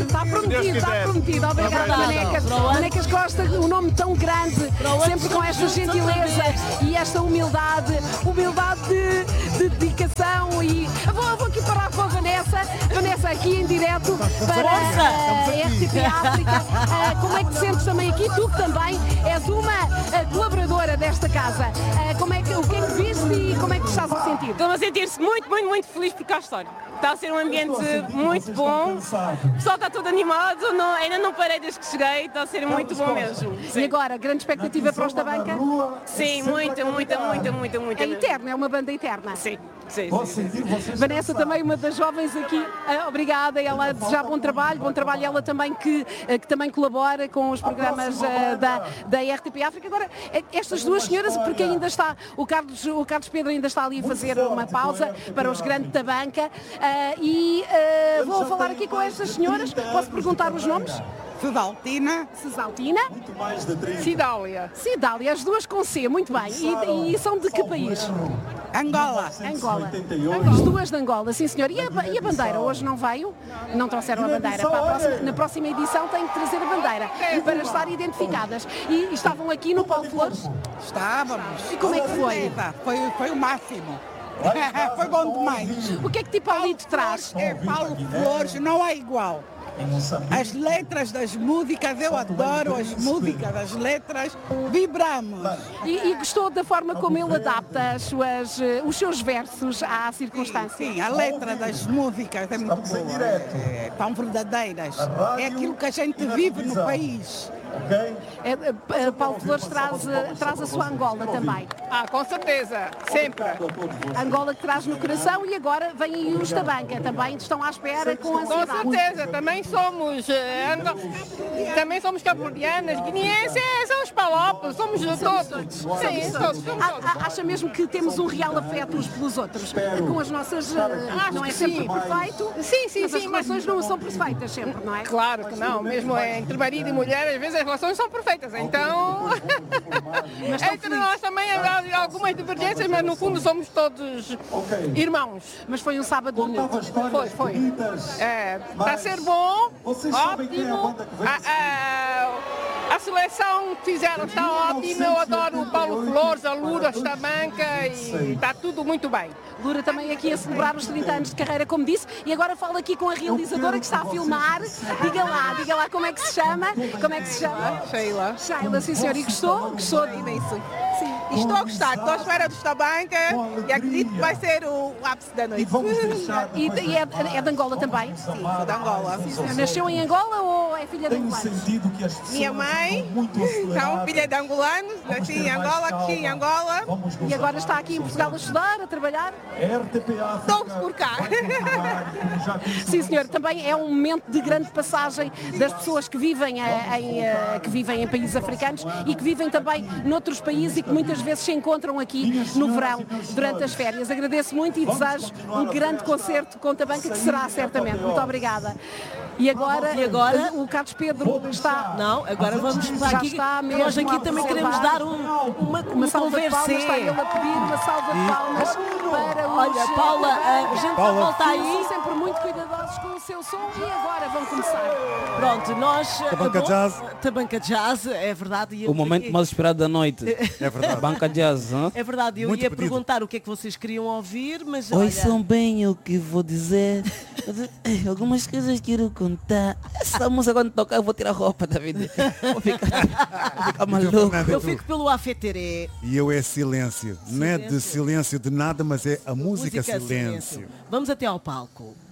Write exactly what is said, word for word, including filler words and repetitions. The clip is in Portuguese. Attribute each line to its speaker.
Speaker 1: Está prometido, está prometido. Obrigada, Manecas. Manecas Costa, um nome tão grande, sempre com esta gentileza e esta humildade, humildade de, de dedicação. E vou, vou aqui parar com a Vanessa, Vanessa aqui em direto para a R T P África. Uh, como é que te sentes também aqui? Tu que também és uma uh, colaboradora desta casa. Uh, como é que, o que é que viste e como é que te estás a sentir?
Speaker 2: Estou a sentir-se muito, muito, muito feliz por cá estar. Está a ser um ambiente muito bom. O pessoal está todo animado. Não, ainda não parei desde que cheguei. Está a ser muito bom mesmo.
Speaker 1: Sim. E agora, grande expectativa para o Tabanca?
Speaker 2: Sim, muita, muita, muita, muita, muita.
Speaker 1: É eterna, é uma banda eterna.
Speaker 2: Sim. Sim, sim, sim.
Speaker 1: Vanessa também, uma das jovens aqui, uh, obrigada, ela deseja bom trabalho, bom trabalho ela também que, uh, que também colabora com os programas uh, da, da R T P África. Agora, estas duas senhoras, porque ainda está, o Carlos, o Carlos Pedro ainda está ali a fazer uma pausa para os grandes da banca uh, e uh, vou falar aqui com estas senhoras, posso perguntar os nomes?
Speaker 3: Cesaltina.
Speaker 1: Cesaltina.
Speaker 3: Cidália.
Speaker 1: Cidália, as duas com C, muito bem. E, e são de que país?
Speaker 3: Angola.
Speaker 1: Angola. Angola. As duas de Angola, sim senhor. E a, e a bandeira? Hoje não veio? Não trouxeram a bandeira. Para a próxima, na próxima edição têm que trazer a bandeira para estar identificadas. E, e estavam aqui no Paulo Flores?
Speaker 3: Estávamos.
Speaker 1: E como é que foi?
Speaker 3: Foi, foi o máximo. Foi bom demais.
Speaker 1: O que é que tipo ali de trás?
Speaker 3: É Paulo Flores, não é igual. As letras das músicas, eu adoro as músicas, as letras, vibramos.
Speaker 1: E, e gostou da forma como ele adapta as suas, os seus versos à circunstância?
Speaker 3: Sim, sim, a letra das músicas é muito boa, é, é, tão verdadeiras. É aquilo que a gente vive no país.
Speaker 1: É, é, Paulo Flores traz, traz a sua Angola também.
Speaker 3: Ah, com certeza, sempre.
Speaker 1: Angola que traz no coração e agora vem aí os Tabanca, também estão à espera com ansiedade.
Speaker 3: Com certeza, também somos, também somos cabo-verdianas, guineenses, somos palopes, somos todos. Sim, todos.
Speaker 1: Acha mesmo que temos um real afeto uns pelos outros? Com as nossas, não é sempre perfeito?
Speaker 3: Sim, sim,
Speaker 1: mas
Speaker 3: sim.
Speaker 1: as relações não são perfeitas sempre, não é?
Speaker 3: Claro que não, mesmo entre marido e mulher, às vezes as relações são perfeitas, então entre nós também há algumas divergências, mas no fundo somos todos irmãos.
Speaker 1: Mas foi um sábado bonito.
Speaker 3: Foi, foi. É, está a ser bom, ótimo. A, a, a seleção que fizeram está ótima, eu adoro o Paulo Flores, a Lura, a Tabanca e está tudo muito bem.
Speaker 1: Lura também aqui a celebrar os trinta anos de carreira, como disse, e agora falo aqui com a realizadora que está a filmar. Diga lá, diga lá como é que se chama. Como é que se chama?
Speaker 3: Sheila.
Speaker 1: Sheila, sim senhor. E gostou? Gostou imenso.
Speaker 3: Sim. Estou a gostar, estou à espera do Tabanca e acredito que vai ser o ápice da noite.
Speaker 1: E, e é, é de Angola também?
Speaker 3: Sim, sou de Angola.
Speaker 1: Nasceu em Angola ou é filha de angolanos?
Speaker 3: Minha mãe, então, filha de angolanos, nasci em Angola, cresci em Angola.
Speaker 1: E agora está aqui em Portugal a estudar, a trabalhar?
Speaker 3: Estou por cá.
Speaker 1: Sim, senhor. Também é um momento de grande passagem das pessoas que vivem em, que vivem em países africanos e que vivem também noutros países e que muitas vezes se encontram aqui no verão, durante as férias. Agradeço muito e desejo um grande concerto com Tabanca, que será certamente. Muito obrigada. E agora,
Speaker 4: e agora
Speaker 1: o Carlos Pedro está...
Speaker 4: Não, agora vamos para aqui. Nós aqui também queremos dar um, uma, uma,
Speaker 1: uma salva de palmas. Está ele a pedir uma salva de palmas para os...
Speaker 4: Olha, Paula, a gente vai voltar aí.
Speaker 1: São sempre muito cuidadosos com o seu som e agora vão começar.
Speaker 4: Pronto, nós...
Speaker 5: Tabanca Jazz.
Speaker 4: Tabanca Jazz, é verdade.
Speaker 6: O momento aqui... mais esperado da noite.
Speaker 5: É verdade.
Speaker 6: Banca Jazz, hein?
Speaker 4: É verdade, eu
Speaker 5: muito
Speaker 4: ia
Speaker 5: pedido.
Speaker 4: perguntar o que é que vocês queriam ouvir, mas
Speaker 6: Oi,
Speaker 4: olha...
Speaker 6: são bem o que vou dizer. Algumas coisas quero contar. Essa música quando tocar eu vou tirar a roupa, David. Vou ficar, vou ficar maluco.
Speaker 4: Eu fico pelo afeteré.
Speaker 5: E eu é silêncio. silêncio. Não é de silêncio de nada, mas é a música, música silêncio.
Speaker 4: silêncio. Vamos até ao palco.